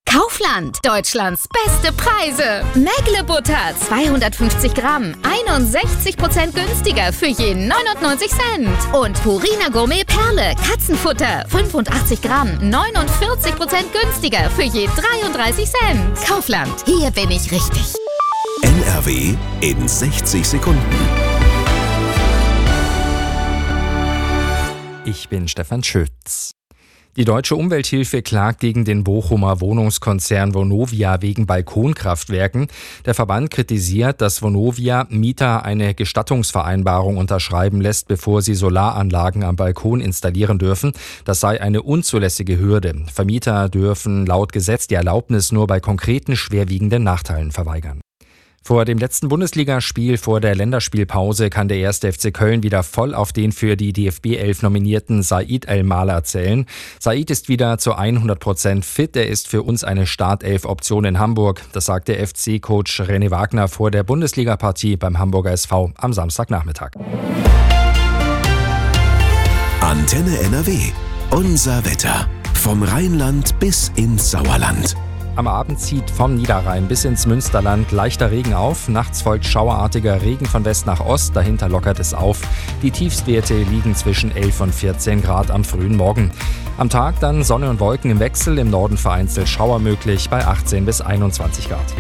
Kaufland, Deutschlands beste Preise. Mägle Butter, 250 Gramm, 61% günstiger für je 99 Cent. Und Purina Gourmet Perle, Katzenfutter, 85 Gramm, 49% günstiger für je 33 Cent. Kaufland, hier bin ich richtig. NRW in 60 Sekunden. Ich bin Stefan Schütz. Die Deutsche Umwelthilfe klagt gegen den Bochumer Wohnungskonzern Vonovia wegen Balkonkraftwerken. Der Verband kritisiert, dass Vonovia Mieter eine Gestattungsvereinbarung unterschreiben lässt, bevor sie Solaranlagen am Balkon installieren dürfen. Das sei eine unzulässige Hürde. Vermieter dürfen laut Gesetz die Erlaubnis nur bei konkreten schwerwiegenden Nachteilen verweigern. Vor dem letzten Bundesligaspiel vor der Länderspielpause kann der 1. FC Köln wieder voll auf den für die DFB 11 nominierten Said El-Maler zählen. Said ist wieder zu 100% fit. Er ist für uns eine Startelf-Option in Hamburg. Das sagte FC-Coach René Wagner vor der Bundesliga-Partie beim Hamburger SV am Samstagnachmittag. Antenne NRW. Unser Wetter. Vom Rheinland bis ins Sauerland. Am Abend zieht vom Niederrhein bis ins Münsterland leichter Regen auf. Nachts folgt schauerartiger Regen von West nach Ost. Dahinter lockert es auf. Die Tiefstwerte liegen zwischen 11 und 14 Grad am frühen Morgen. Am Tag dann Sonne und Wolken im Wechsel. Im Norden vereinzelt Schauer möglich bei 18 bis 21 Grad.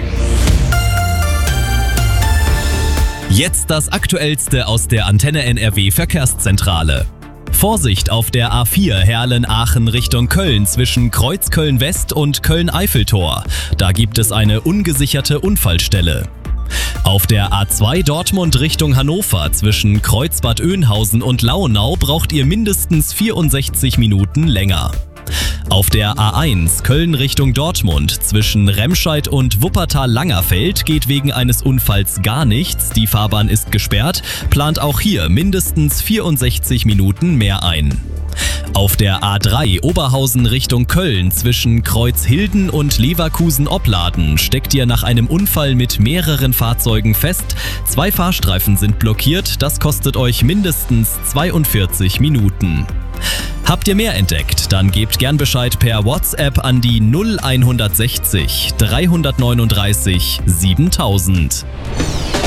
Jetzt das Aktuellste aus der Antenne NRW Verkehrszentrale. Vorsicht auf der A4 Herlen-Aachen Richtung Köln zwischen Kreuzköln-West und Köln-Eiffeltor. Da gibt es eine ungesicherte Unfallstelle. Auf der A2 Dortmund Richtung Hannover zwischen Kreuzbad Oeynhausen und Lauenau braucht ihr mindestens 64 Minuten länger. Auf der A1 Köln Richtung Dortmund zwischen Remscheid und Wuppertal-Langerfeld geht wegen eines Unfalls gar nichts. Die Fahrbahn ist gesperrt, plant auch hier mindestens 64 Minuten mehr ein. Auf der A3 Oberhausen Richtung Köln zwischen Kreuzhilden und Leverkusen-Opladen steckt ihr nach einem Unfall mit mehreren Fahrzeugen fest. 2 Fahrstreifen sind blockiert, das kostet euch mindestens 42 Minuten. Habt ihr mehr entdeckt? Dann gebt gern Bescheid per WhatsApp an die 0160 339 7000.